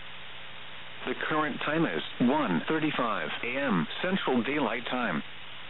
Speaker 1: The current time is one thirty-five A M Central Daylight Time.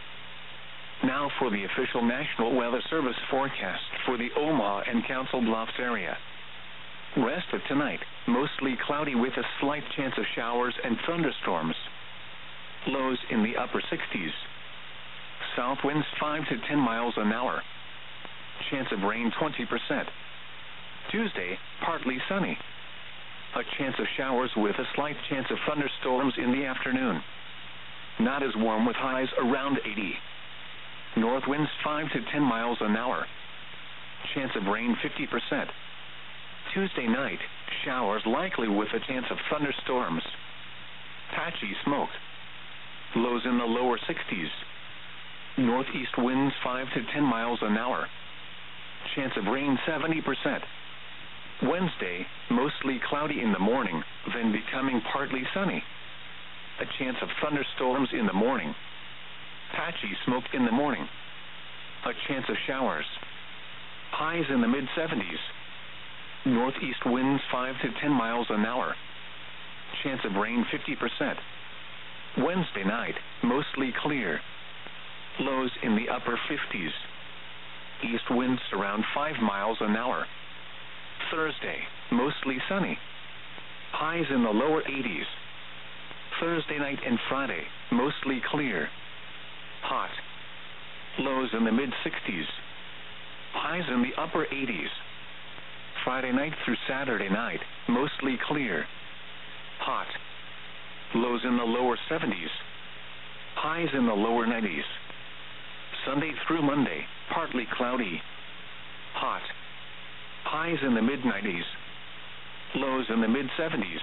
Speaker 1: Now for the official National Weather Service forecast for the Omaha and Council Bluffs area. Rest of tonight, mostly cloudy with a slight chance of showers and thunderstorms. Lows in the upper sixties. South winds five to ten miles an hour. Chance of rain twenty percent. Tuesday, partly sunny. A chance of showers with a slight chance of thunderstorms in the afternoon. Not as warm with highs around eighty. North winds five to ten miles an hour. Chance of rain fifty percent. Tuesday night, showers likely with a chance of thunderstorms. Patchy smoke. Lows in the lower sixties. Northeast winds five to ten miles an hour. Chance of rain seventy percent. Wednesday, mostly cloudy in the morning, then becoming partly sunny. A chance of thunderstorms in the morning. Patchy smoke in the morning. A chance of showers. Highs in the mid seventies. Northeast winds five to ten miles an hour. Chance of rain fifty percent. Wednesday night, mostly clear. Lows in the upper fifties. East winds around five miles an hour. Thursday, mostly sunny. Highs in the lower eighties. Thursday night and Friday, mostly clear. Hot. Lows in the mid sixties. Highs in the upper eighties. Friday night through Saturday night, mostly clear. Hot. Lows in the lower seventies. Highs in the lower nineties. Sunday through Monday, partly cloudy. Hot. Highs in the mid nineties. Lows in the mid seventies.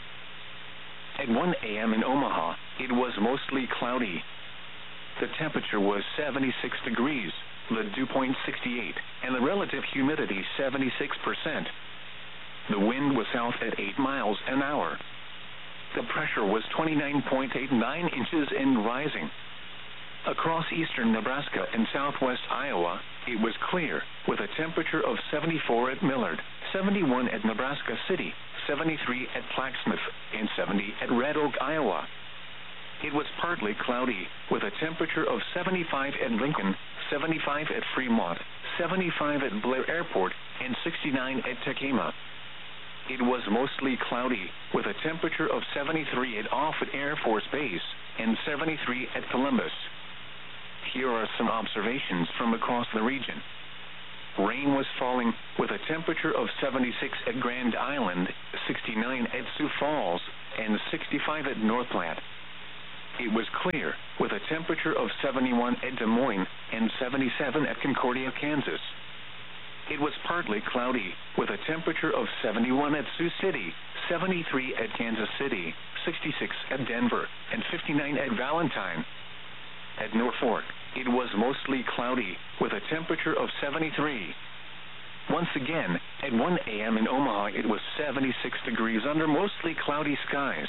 Speaker 1: At one A M in Omaha, it was mostly cloudy. The temperature was seventy-six degrees, the dew point sixty-eight, and the relative humidity seventy-six percent. The wind was south at eight miles an hour. The pressure was twenty-nine point eight nine inches and rising. Across eastern Nebraska and southwest Iowa, it was clear, with a temperature of seventy-four at Millard, seventy-one at Nebraska City, seventy-three at Plaquemine, and seventy at Red Oak, Iowa. It was partly cloudy, with a temperature of seventy-five at Lincoln, seventy-five at Fremont, seventy-five at Blair Airport, and sixty-nine at Tekema. It was mostly cloudy, with a temperature of seventy-three at Offutt Air Force Base, and seventy-three at Columbus. Here are some observations from across the region. Rain was falling with a temperature of seventy-six at Grand Island, sixty-nine at Sioux Falls, and sixty-five at North Platte. It was clear with a temperature of seventy-one at Des Moines and seventy-seven at Concordia, Kansas. It was partly cloudy with a temperature of seventy-one at Sioux City, seventy-three at Kansas City, sixty-six at Denver, and fifty-nine at Valentine. At Norfolk, it was mostly cloudy with a temperature of seventy-three. Once again, at one A M in Omaha, it was seventy-six degrees under mostly cloudy skies.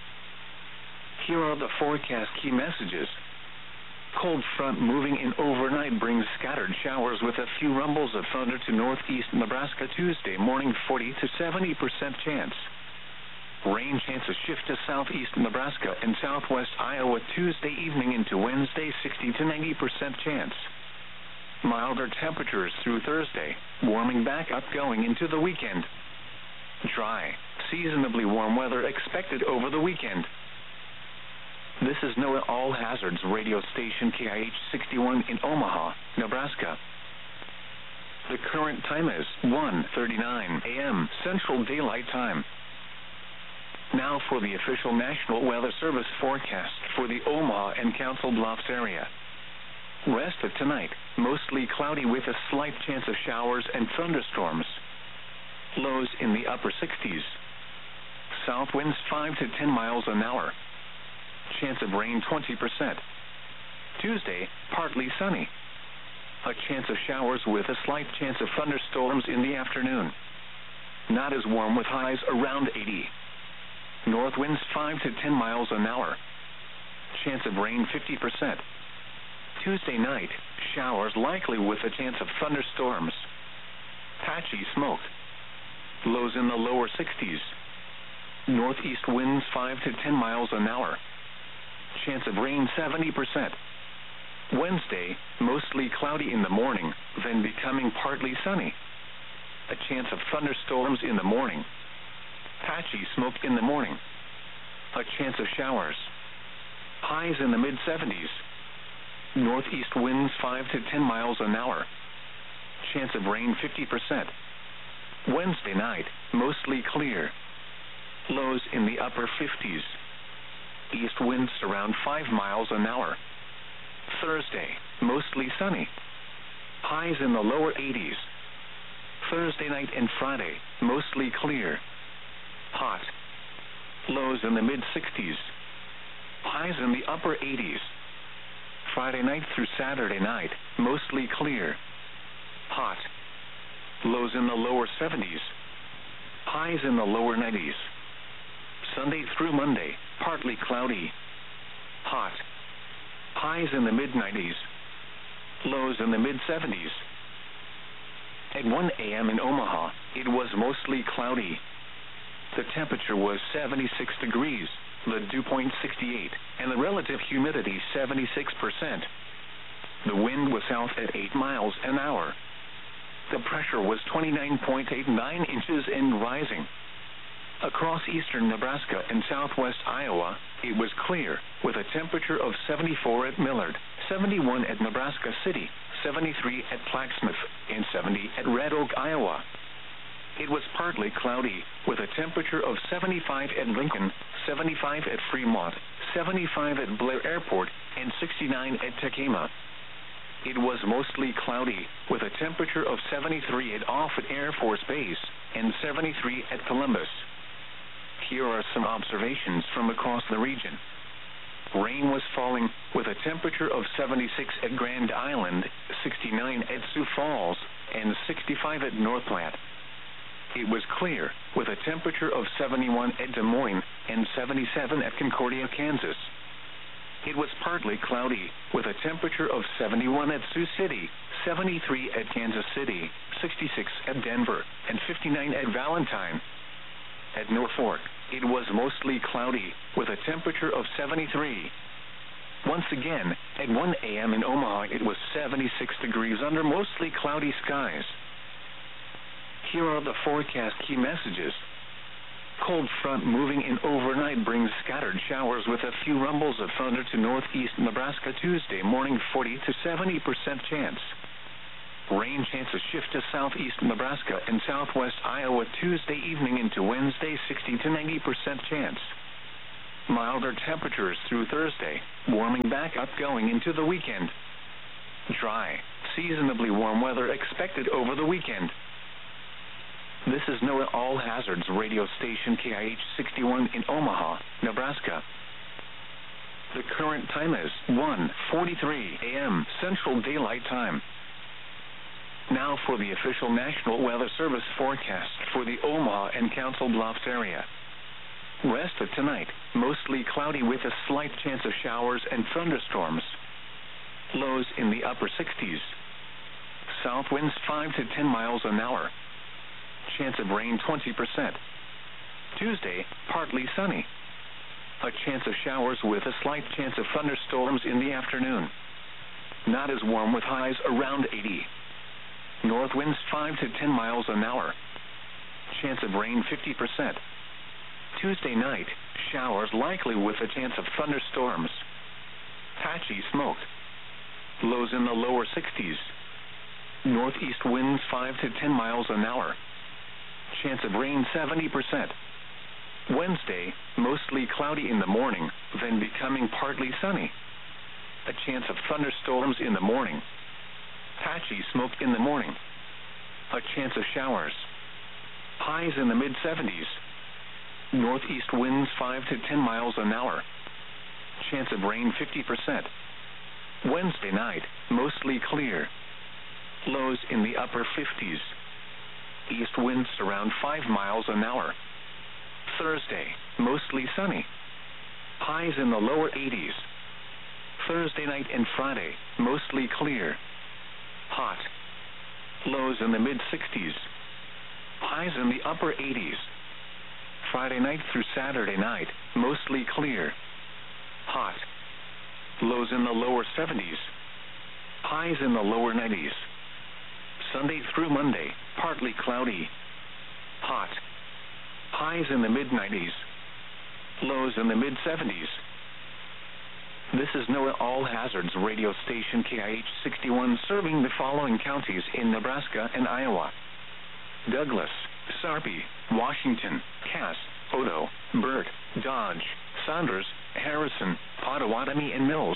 Speaker 1: Here are the forecast key messages. Cold front moving in overnight brings scattered showers with a few rumbles of thunder to northeast Nebraska Tuesday morning, forty to seventy percent chance. Rain chances shift to southeast Nebraska and southwest Iowa Tuesday evening into Wednesday, sixty to ninety percent chance. Milder temperatures through Thursday, warming back up going into the weekend. Dry, seasonably warm weather expected over the weekend. This is NOAA All Hazards radio station K I H sixty-one in Omaha, Nebraska. The current time is one thirty-nine A M Central Daylight Time. Now for the official National Weather Service forecast for the Omaha and Council Bluffs area. Rest of tonight, mostly cloudy with a slight chance of showers and thunderstorms. Lows in the upper sixties. South winds five to ten miles an hour. Chance of rain twenty percent. Tuesday, partly sunny. A chance of showers with a slight chance of thunderstorms in the afternoon. Not as warm with highs around eighty. North winds five to ten miles an hour. Chance of rain fifty percent. Tuesday night, showers likely with a chance of thunderstorms. Patchy smoke. Lows in the lower sixties. Northeast winds five to ten miles an hour. Chance of rain seventy percent. Wednesday, mostly cloudy in the morning, then becoming partly sunny. A chance of thunderstorms in the morning. Patchy smoke in the morning. A chance of showers. Highs in the mid seventies. Northeast winds five to ten miles an hour. Chance of rain fifty percent. Wednesday night, mostly clear. Lows in the upper fifties. East winds around five miles an hour. Thursday, mostly sunny. Highs in the lower eighties. Thursday night and Friday, mostly clear. Hot. Lows in the mid sixties. Highs in the upper eighties. Friday night through Saturday night, mostly clear. Hot. Lows in the lower seventies. Highs in the lower nineties. Sunday through Monday, partly cloudy. Hot. Highs in the mid nineties. Lows in the mid seventies. At one A M in Omaha, it was mostly cloudy. The temperature was seventy-six degrees, the dew point sixty-eight, and the relative humidity seventy-six percent. The wind was south at eight miles an hour. The pressure was twenty-nine point eight nine inches and rising. Across eastern Nebraska and southwest Iowa, it was clear, with a temperature of seventy-four at Millard, seventy-one at Nebraska City, seventy-three at Plaquemine, and seventy at Red Oak, Iowa. It was partly cloudy, with a temperature of seventy-five at Lincoln, seventy-five at Fremont, seventy-five at Blair Airport, and sixty-nine at Tacoma. It was mostly cloudy, with a temperature of seventy-three at Offutt Air Force Base, and seventy-three at Columbus. Here are some observations from across the region. Rain was falling, with a temperature of seventy-six at Grand Island, sixty-nine at Sioux Falls, and sixty-five at North Platte. It was clear, with a temperature of seventy-one at Des Moines and seventy-seven at Concordia, Kansas. It was partly cloudy, with a temperature of seventy-one at Sioux City, seventy-three at Kansas City, sixty-six at Denver, and fifty-nine at Valentine. At Norfolk, it was mostly cloudy, with a temperature of seventy-three. Once again, at one A M in Omaha, it was seventy-six degrees under mostly cloudy skies. Here are the forecast key messages. Cold front moving in overnight brings scattered showers with a few rumbles of thunder to northeast Nebraska Tuesday morning, forty to seventy percent chance. Rain chances shift to southeast Nebraska and southwest Iowa Tuesday evening into Wednesday, sixty to ninety percent chance. Milder temperatures through Thursday, warming back up going into the weekend. Dry, seasonably warm weather expected over the weekend. This is NOAA All Hazards radio station K I H sixty-one in Omaha, Nebraska. The current time is one forty-three a m Central Daylight Time. Now for the official National Weather Service forecast for the Omaha and Council Bluffs area. Rest of tonight, mostly cloudy with a slight chance of showers and thunderstorms. Lows in the upper sixties. South winds five to ten miles an hour. Chance of rain twenty percent. Tuesday, partly sunny. A chance of showers with a slight chance of thunderstorms in the afternoon. Not as warm with highs around eighty. North winds five to ten miles an hour. Chance of rain fifty percent. Tuesday night, showers likely with a chance of thunderstorms. Patchy smoke. Lows in the lower sixties. Northeast winds five to ten miles an hour. Chance of rain seventy percent. Wednesday, mostly cloudy in the morning, then becoming partly sunny. A chance of thunderstorms in the morning. Patchy smoke in the morning. A chance of showers. Highs in the mid seventies. Northeast winds five to ten miles an hour. Chance of rain fifty percent. Wednesday night, mostly clear. Lows in the upper fifties. East winds around five miles an hour. Thursday, mostly sunny. Highs in the lower eighties. Thursday night and Friday, mostly clear. Hot. Lows in the mid sixties. Highs in the upper eighties. Friday night through Saturday night, mostly clear. Hot. Lows in the lower seventies. Highs in the lower nineties. Sunday through Monday, partly cloudy. Hot. Highs in the mid nineties. Lows in the mid seventies. This is NOAA All Hazards radio station K I H sixty-one serving the following counties in Nebraska and Iowa: Douglas, Sarpy, Washington, Cass, Odo, Burt, Dodge, Saunders, Harrison, Pottawatomie, and Mills.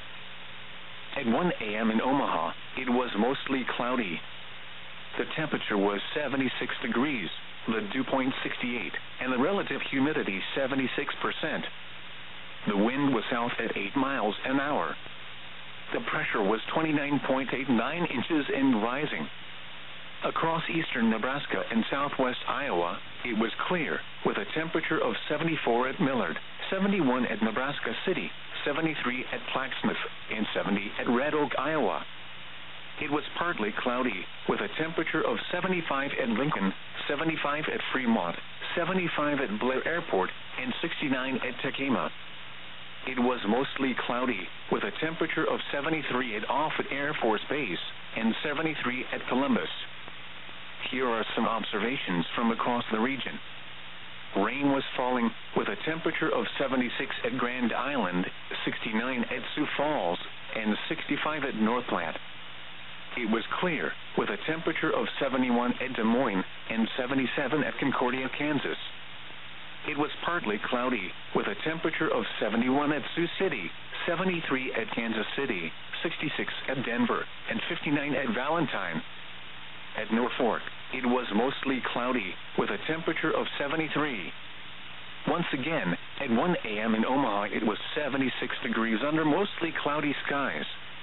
Speaker 1: At one a m in Omaha, it was mostly cloudy. The temperature was seventy-six degrees, the dew point sixty-eight, and the relative humidity seventy-six percent. The wind was south at eight miles an hour. The pressure was twenty-nine point eight nine inches and rising. Across eastern Nebraska and southwest Iowa, it was clear, with a temperature of seventy-four at Millard, seventy-one at Nebraska City, seventy-three at Plaxmouth, and seventy at Red Oak, Iowa. It was partly cloudy, with a temperature of seventy-five at Lincoln, seventy-five at Fremont, seventy-five at Blair Airport, and sixty-nine at Tacoma. It was mostly cloudy, with a temperature of seventy-three at Offutt Air Force Base, and seventy-three at Columbus. Here are some observations from across the region. Rain was falling, with a temperature of seventy-six at Grand Island, sixty-nine at Sioux Falls, and sixty-five at North Platte. It was clear, with a temperature of seventy-one at Des Moines, and seventy-seven at Concordia, Kansas. It was partly cloudy, with a temperature of seventy-one at Sioux City, seventy-three at Kansas City, sixty-six at Denver, and fifty-nine at Valentine. At Norfolk, it was mostly cloudy, with a temperature of seventy-three. Once again, at one a m in Omaha, it was seventy-six degrees under mostly cloudy skies.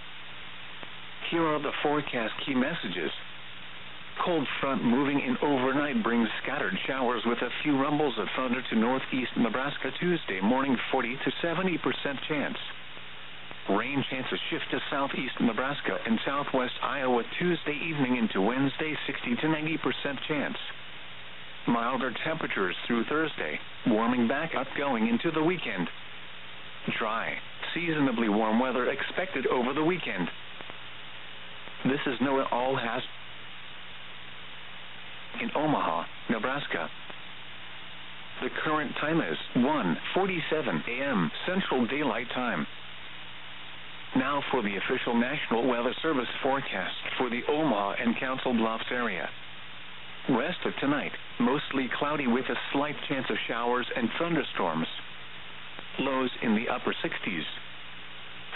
Speaker 1: Here are the forecast key messages. Cold front moving in overnight brings scattered showers with a few rumbles of thunder to northeast Nebraska Tuesday morning, forty to seventy percent chance. Rain chances shift to southeast Nebraska and southwest Iowa Tuesday evening into Wednesday, sixty to ninety percent chance. Milder temperatures through Thursday, warming back up going into the weekend. Dry, seasonably warm weather expected over the weekend. This is NOAA All Hazards in Omaha, Nebraska. The current time is one forty-seven a m Central Daylight Time. Now for the official National Weather Service forecast for the Omaha and Council Bluffs area. Rest of tonight, mostly cloudy with a slight chance of showers and thunderstorms. Lows in the upper sixties.